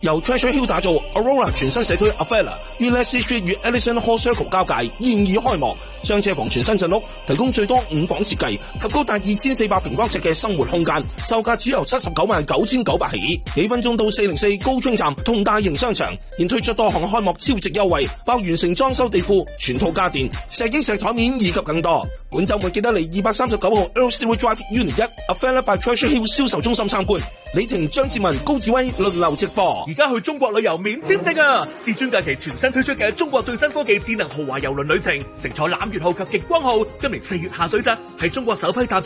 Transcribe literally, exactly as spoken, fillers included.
由 Treasure Hill 打造 Aurora 全新社區 Avella 於 Leslie Street 與 Ellison Hall Circle 交界現已開幕，雙車房全新鎮屋，提供最多五房設計及高達二千四百平方尺嘅生活空間，售價只由七十九萬九千九百起，幾分鐘到四零四高中站同大型商場，現推出多項開幕超值優惠，包完成裝修地庫、全套家電、石英石台面以及更多。本週末記得嚟二百三十九號 Earl Stewart Drive Unit 一 Avella by Treasure Hill 銷售中心參觀。李婷、張志文、高志威輪流直播。 而家去中國旅遊免簽證啊！至尊假期全新推出嘅中國最新科技智能豪華郵輪旅程，乘坐攬月號及極光號，今年四月下水咋，係中國首批搭